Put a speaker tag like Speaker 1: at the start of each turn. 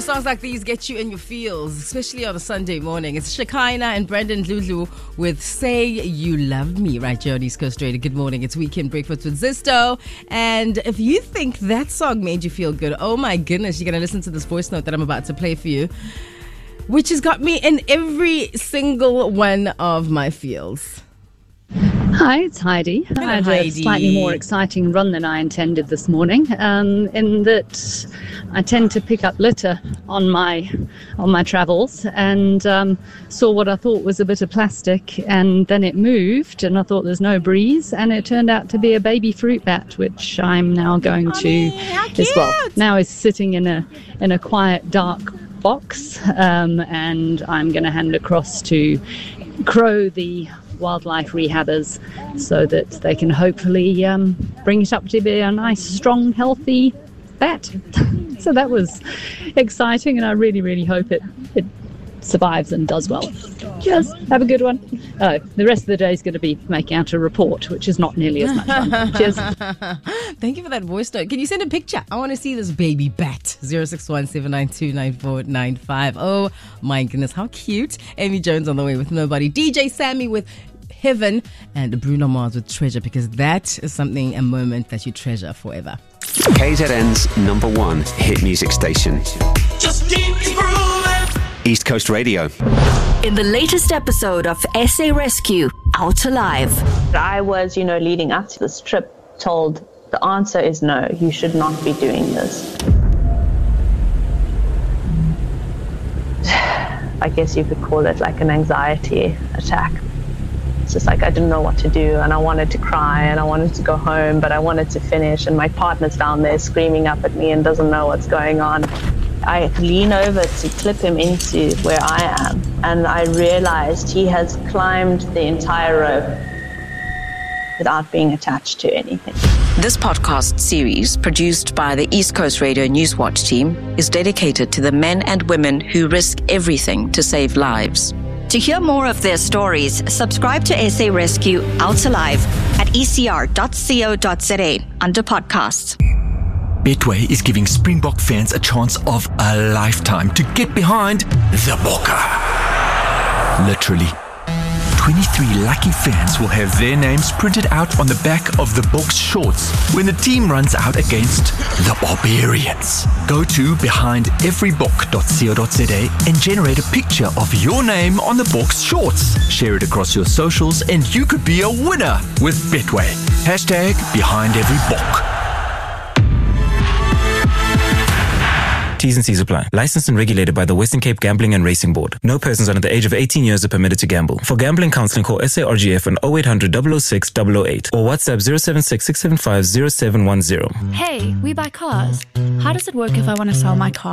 Speaker 1: Songs like these get you in your feels, especially on a Sunday morning. It's Shekinah and Brendan Lulu with Say You Love Me right here on East Coast Radio. Good morning. It's Weekend Breakfast with Zisto. And if you think that song made you feel good, oh my goodness, you're going to listen to this voice note that I'm about to play for you, which has got me in every single one of my feels.
Speaker 2: Hi, it's Heidi.
Speaker 1: Hello,
Speaker 2: I had
Speaker 1: Heidi.
Speaker 2: a slightly more exciting run than I intended this morning, in that I tend to pick up litter on my travels, and saw what I thought was a bit of plastic, and then it moved, and I thought there's no breeze, and it turned out to be a baby fruit bat, which I'm now going to as well. Now it's sitting in a quiet, dark box, and I'm going to hand across to Crow, the wildlife rehabbers, so that they can hopefully bring it up to be a nice, strong, healthy bat. So that was exciting, and I really, really hope it survives and does well. Cheers. Have a good one. The rest of the day is going to be making out a report, which is not nearly as much fun. Cheers.
Speaker 1: Thank you for that voice note. Can you send a picture? I want to see this baby bat. 061-792-9495. Oh my goodness, how cute. Amy Jones on the way with Nobody. DJ Sammy with Heaven, and Bruno Mars with Treasure, because that is something, a moment that you treasure forever.
Speaker 3: KZN's #1 hit music station.
Speaker 4: Just keep it grooving.
Speaker 3: East Coast Radio.
Speaker 5: In the latest episode of SA Rescue, Out Alive.
Speaker 6: I was, leading up to this trip, told the answer is no, you should not be doing this. I guess you could call it like an anxiety attack. It's just like I didn't know what to do, and I wanted to cry, and I wanted to go home, but I wanted to finish, and my partner's down there screaming up at me and doesn't know what's going on. I lean over to clip him into where I am, and I realized he has climbed the entire rope without being attached to anything.
Speaker 5: This podcast series, produced by the East Coast Radio Newswatch team, is dedicated to the men and women who risk everything to save lives. To hear more of their stories, subscribe to SA Rescue Out Alive at ecr.co.za under podcasts.
Speaker 7: Betway is giving Springbok fans a chance of a lifetime to get behind the Bokke. Literally. 23 lucky fans will have their names printed out on the back of the Boks shorts when the team runs out against the Barbarians. Go to behindeverybok.co.za and generate a picture of your name on the Boks shorts. Share it across your socials and you could be a winner with Betway. #BehindEveryBok.
Speaker 8: T's and C's apply. Licensed and regulated by the Western Cape Gambling and Racing Board. No persons under the age of 18 years are permitted to gamble. For gambling counseling, call SARGF on 0800 006 008 or WhatsApp 076 675 0710.
Speaker 9: Hey, we buy cars. How does it work if I want to sell my car?